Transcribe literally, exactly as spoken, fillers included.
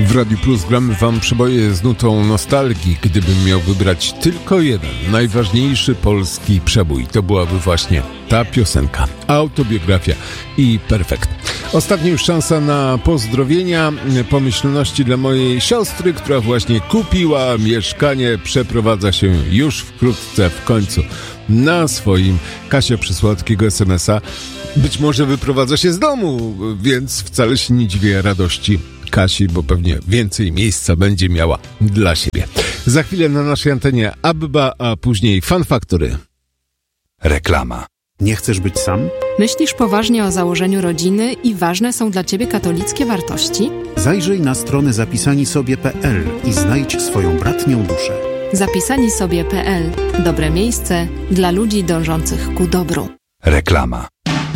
W Radiu Plus gramy wam przeboje z nutą nostalgii. Gdybym miał wybrać tylko jeden, najważniejszy polski przebój, to byłaby właśnie ta piosenka. Autobiografia i Perfekt. Ostatnia już szansa na pozdrowienia, pomyślności dla mojej siostry, która właśnie kupiła mieszkanie, przeprowadza się już wkrótce, w końcu na swoim. Kasia przysłała takiego es em es a. Być może wyprowadza się z domu, więc wcale się nie dziwię radości Kasi, bo pewnie więcej miejsca będzie miała dla siebie. Za chwilę na naszej antenie Abba, a później Fun Factory. Reklama. Nie chcesz być sam? Myślisz poważnie o założeniu rodziny i ważne są dla Ciebie katolickie wartości? Zajrzyj na stronę zapisani sobie kropka pe el i znajdź swoją bratnią duszę. zapisani sobie kropka pe el. Dobre miejsce dla ludzi dążących ku dobru. Reklama.